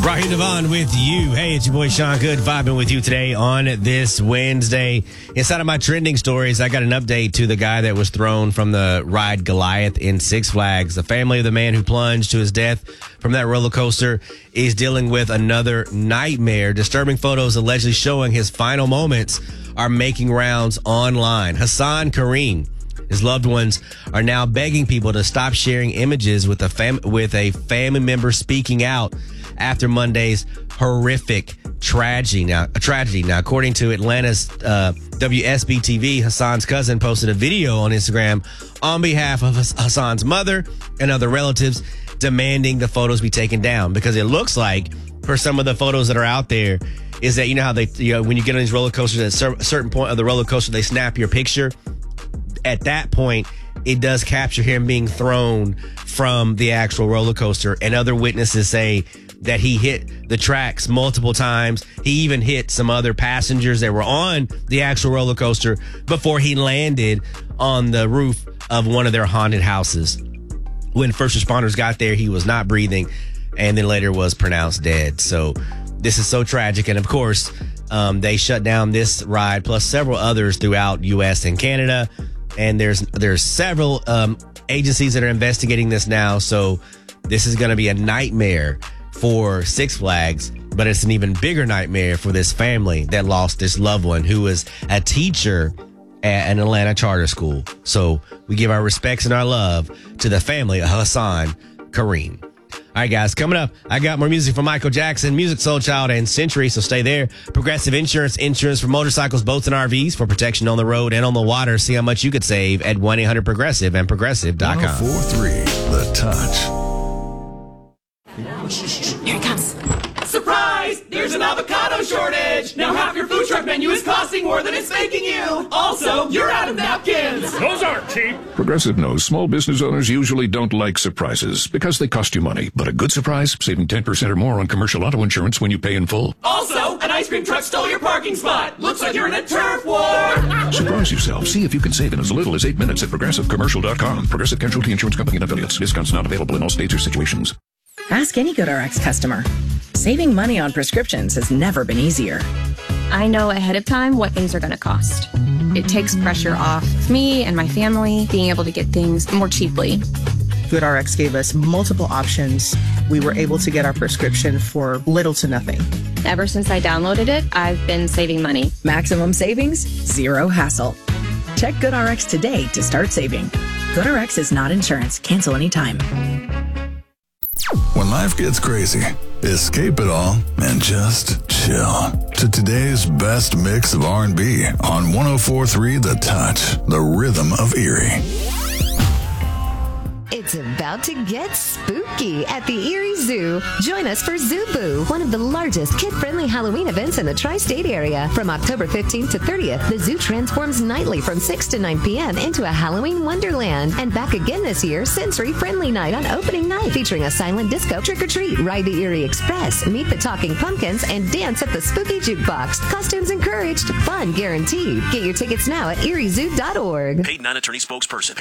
Raheem Devon with you. Hey, it's your boy Sean Good vibing with you today on this Wednesday. Inside of my trending stories, I got an update to the guy that was thrown from the ride Goliath in Six Flags. The family of the man who plunged to his death from that roller coaster is dealing with another nightmare. Disturbing photos allegedly showing his final moments are making rounds online. Hassan Kareem, his loved ones are now begging people to stop sharing images with a family member speaking out after Monday's horrific tragedy. Now, according to Atlanta's WSB-TV, Hassan's cousin posted a video on Instagram on behalf of Hassan's mother and other relatives demanding the photos be taken down, because it looks like, for some of the photos that are out there, is that, you know how they, when you get on these roller coasters, at a certain point of the roller coaster, they snap your picture. At that point, it does capture him being thrown from the actual roller coaster, and other witnesses say that he hit the tracks multiple times. He even hit some other passengers that were on the actual roller coaster before he landed on the roof of one of their haunted houses. When first responders got there, he was not breathing and then later was pronounced dead. So this is so tragic. And of course, they shut down this ride plus several others throughout U.S. and Canada. And there's several agencies that are investigating this now. So this is going to be a nightmare for Six Flags, but it's an even bigger nightmare for this family that lost this loved one who was a teacher at an Atlanta charter school. So we give our respects and our love to the family of Hassan Kareem. All right, guys, coming up, I got more music from Michael Jackson, Music Soul Child, and Century, so stay there. Progressive Insurance for motorcycles, boats, and RVs for protection on the road and on the water. See how much you could save at 1-800-PROGRESSIVE and Progressive.com. 104.3 The Touch. Here it comes. Surprise! There's an avocado shortage! Now half your food truck menu is costing more than it's making you! Also, you're out of napkins! Those aren't cheap! Progressive knows small business owners usually don't like surprises because they cost you money. But a good surprise, saving 10% or more on commercial auto insurance when you pay in full. Also, an ice cream truck stole your parking spot! Looks like you're in a turf war! Surprise yourself. See if you can save in as little as 8 minutes at ProgressiveCommercial.com. Progressive Casualty Insurance Company and Affiliates. Discounts not available in all states or situations. Ask any GoodRx customer. Saving money on prescriptions has never been easier. I know ahead of time what things are going to cost. It takes pressure off me and my family being able to get things more cheaply. GoodRx gave us multiple options. We were able to get our prescription for little to nothing. Ever since I downloaded it, I've been saving money. Maximum savings, zero hassle. Check GoodRx today to start saving. GoodRx is not insurance. Cancel anytime. When life gets crazy, escape it all and just chill to today's best mix of R&B on 104.3 The Touch, the rhythm of Erie. It's about to get spooky at the Erie Zoo. Join us for Zoo Boo, one of the largest kid-friendly Halloween events in the tri-state area. From October 15th to 30th, the zoo transforms nightly from 6 to 9 p.m. into a Halloween wonderland. And back again this year, Sensory Friendly Night on opening night, featuring a silent disco, trick-or-treat, ride the Erie Express, meet the talking pumpkins, and dance at the spooky jukebox. Costumes encouraged, fun guaranteed. Get your tickets now at eriezoo.org. Paid non-attorney spokesperson.